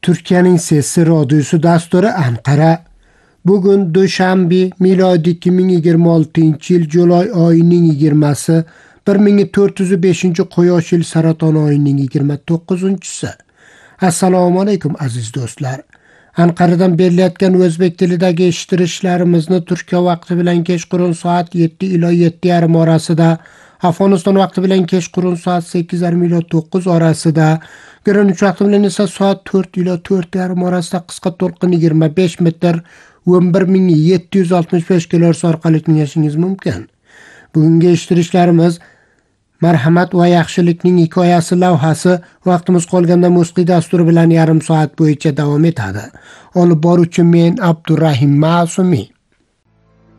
Türkiye'nin Sesi Radyosu dasturi Ankara. Bugün Dushanbe milodi 2026 yil Julay oyining 20si 1405 Quyosh yil saraton oyining 29-si. Assalomu alaykum aziz do'stlar. Anqaradan berilayotgan o'zbek tilidagi eshittirishlarimizni Turkiya vaqti bilan kechqurun soat 7 ila 7:30 orasida, Afg'oniston vaqti bilan kechqurun soat 8:30 ila 9 orasida, Greenwich vaqti bilan esa soat 4 ila 4:30 orasida qisqa to'lqin 25 metr 11765 kHz orqali tinglashingiz mumkin. Bugungi eshittirishlarimiz Marhamat va yaxshilikning hikoyasi lavhasi vaqtimiz qolganda musiqiy dasturi bilan yarim soat bo'yicha davom etadi. Olib boruvchi men Abdurrahim Ma'sumi.